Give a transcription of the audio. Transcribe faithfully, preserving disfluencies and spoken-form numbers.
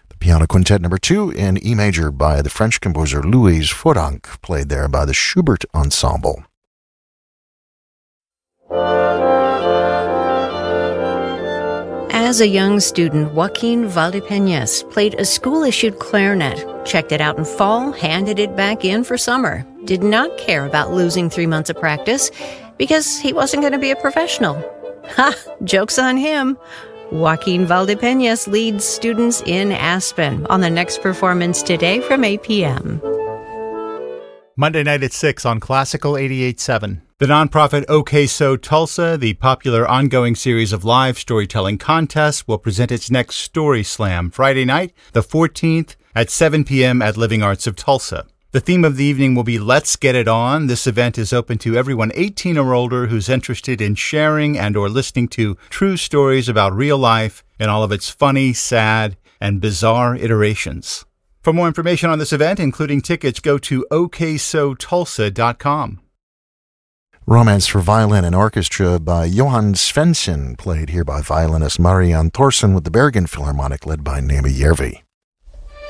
The Piano Quintet number two in E major by the French composer Louise Foranc, played there by the Schubert Ensemble. As a young student, Joaquin Valdepeñas played a school-issued clarinet, checked it out in fall, handed it back in for summer. Did not care about losing three months of practice because he wasn't going to be a professional. Ha! Joke's on him. Joaquin Valdepeñas leads students in Aspen on the next performance today from eight p.m. Monday night at six on Classical eighty-eight point seven. The nonprofit OK So Tulsa, the popular ongoing series of live storytelling contests, will present its next Story Slam Friday night, the fourteenth, at seven p.m. at Living Arts of Tulsa. The theme of the evening will be Let's Get It On. This event is open to everyone eighteen or older who's interested in sharing and or listening to true stories about real life in all of its funny, sad, and bizarre iterations. For more information on this event, including tickets, go to o k so tulsa dot com. Romance for Violin and Orchestra by Johan Svensson, played here by violinist Marianne Thorsen with the Bergen Philharmonic, led by Nemi Järvi.